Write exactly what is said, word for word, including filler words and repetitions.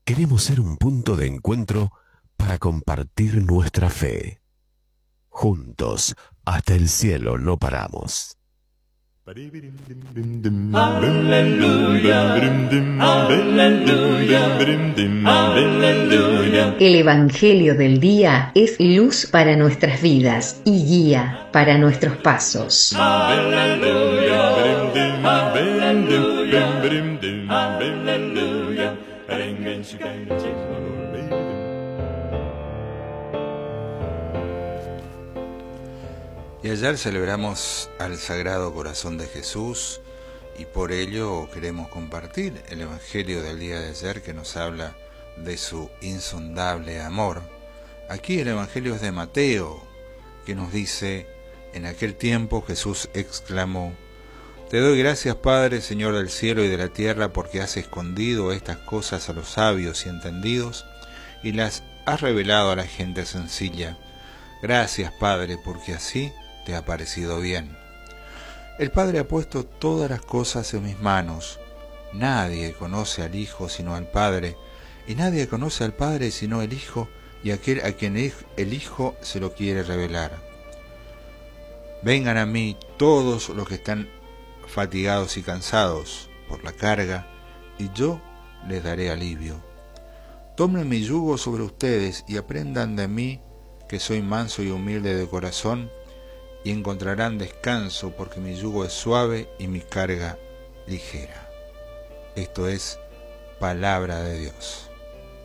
Queremos ser un punto de encuentro para compartir nuestra fe. Juntos, hasta el cielo no paramos. Aleluya, aleluya, aleluya. El Evangelio del día es luz para nuestras vidas y guía para nuestros pasos. Aleluya, aleluya, aleluya. Y ayer celebramos al Sagrado Corazón de Jesús y por ello queremos compartir el Evangelio del día de ayer que nos habla de su insondable amor. Aquí el Evangelio es de Mateo, que nos dice: en aquel tiempo Jesús exclamó: Te doy gracias, Padre, Señor del cielo y de la tierra, porque has escondido estas cosas a los sabios y entendidos y las has revelado a la gente sencilla. Gracias, Padre, porque así te ha parecido bien. El Padre ha puesto todas las cosas en mis manos. Nadie conoce al Hijo sino al Padre, y nadie conoce al Padre sino el Hijo y aquel a quien el Hijo se lo quiere revelar. Vengan a mí todos los que están fatigados y cansados por la carga, y yo les daré alivio. Tomen mi yugo sobre ustedes y aprendan de mí, que soy manso y humilde de corazón, y encontrarán descanso, porque mi yugo es suave y mi carga ligera. Esto es palabra de Dios.